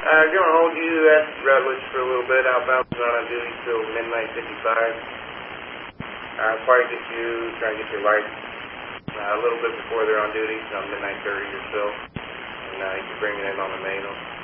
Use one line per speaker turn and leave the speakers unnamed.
Going to hold you at Rutledge for a little bit. Outbound is not on duty till midnight 55. Probably try to get your lights a little bit before they're on duty, so midnight 30 or so. And you can bring it in on the manual.